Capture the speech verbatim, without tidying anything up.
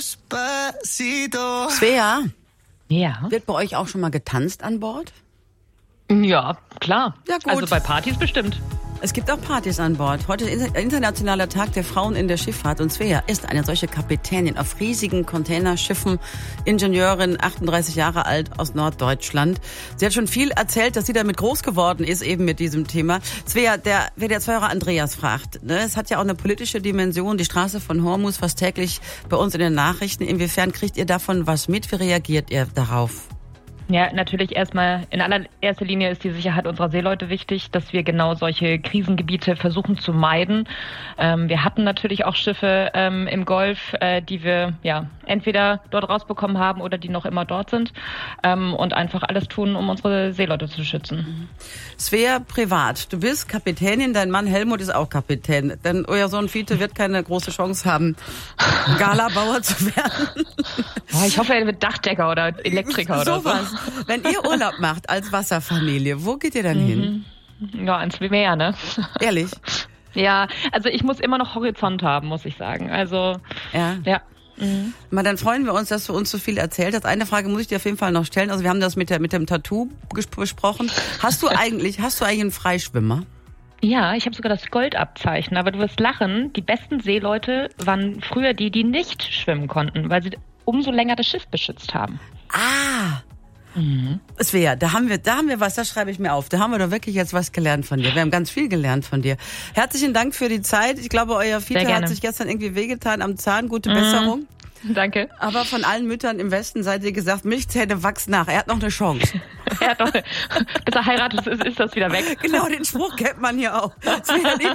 Svea, Ja. wird bei euch auch schon mal getanzt an Bord? Ja, klar. Ja, gut. Also bei Partys bestimmt. Es gibt auch Partys an Bord. Heute ist Internationaler Tag der Frauen in der Schifffahrt und Svea ist eine solche Kapitänin auf riesigen Containerschiffen, Ingenieurin, achtunddreißig Jahre alt aus Norddeutschland. Sie hat schon viel erzählt, dass sie damit groß geworden ist, eben mit diesem Thema. Svea, der W D R-Hörer Andreas fragt, ne, es hat ja auch eine politische Dimension, die Straße von Hormuz fast täglich bei uns in den Nachrichten. Inwiefern kriegt ihr davon was mit? Wie reagiert ihr darauf? Ja, natürlich erstmal in allererster Linie ist die Sicherheit unserer Seeleute wichtig, dass wir genau solche Krisengebiete versuchen zu meiden. Ähm, wir hatten natürlich auch Schiffe ähm, im Golf, äh, die wir ja entweder dort rausbekommen haben oder die noch immer dort sind ähm, und einfach alles tun, um unsere Seeleute zu schützen. Svea, privat. Du bist Kapitänin, dein Mann Helmut ist auch Kapitän. Denn euer Sohn Fiete wird keine große Chance haben, Galabauer zu werden. Oh, ich hoffe, er wird Dachdecker oder Elektriker oder so. Was. Wenn ihr Urlaub macht als Wasserfamilie, wo geht ihr dann hin? Ja, ans Meer, ne? Ehrlich? Ja, also ich muss immer noch Horizont haben, muss ich sagen. Also, ja. ja. Mhm. Mal, dann freuen wir uns, dass du uns so viel erzählt hast. Eine Frage muss ich dir auf jeden Fall noch stellen. Also wir haben das mit der mit dem Tattoo ges- besprochen. Hast du eigentlich, hast du eigentlich einen Freischwimmer? Ja, ich habe sogar das Goldabzeichen, aber du wirst lachen, die besten Seeleute waren früher die, die nicht schwimmen konnten, weil sie umso länger das Schiff beschützt haben. Ah! Mhm. Svea, da haben wir, da haben wir was, das schreibe ich mir auf. Da haben wir doch wirklich jetzt was gelernt von dir. Wir haben ganz viel gelernt von dir. Herzlichen Dank für die Zeit. Ich glaube, euer Fiete hat sich gestern irgendwie wehgetan am Zahn. Gute mhm. Besserung. Danke. Aber von allen Müttern im Westen seid ihr gesagt, Milchzähne wachsen nach. Er hat noch eine Chance. Er hat noch, bis er heiratet, ist, ist das wieder weg. Genau, den Spruch kennt man hier auch.